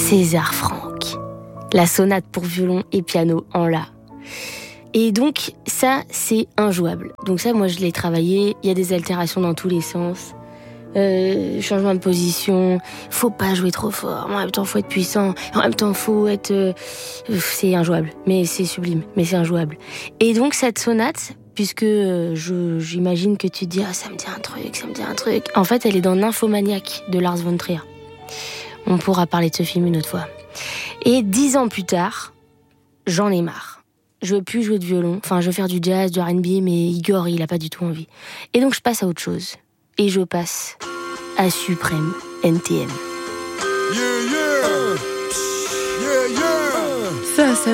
César Franck. La sonate pour violon et piano en La. Et donc, ça, c'est injouable. Donc ça, moi, je l'ai travaillé. Il y a des altérations dans tous les sens. Changement de position. Faut pas jouer trop fort. En même temps, faut être puissant. En même temps, faut être... c'est injouable. Mais c'est sublime. Mais c'est injouable. Et donc, cette sonate, puisque j'imagine que tu te dis « Ah, ça me dit un truc. » En fait, elle est dans Nymphomaniac de Lars von Trier. On pourra parler de ce film une autre fois. Et 10 ans plus tard, j'en ai marre. Je veux plus jouer de violon. Enfin, je veux faire du jazz, du R&B, mais Igor, il a pas du tout envie. Et donc, je passe à autre chose. Et je passe à Suprême NTM. Ça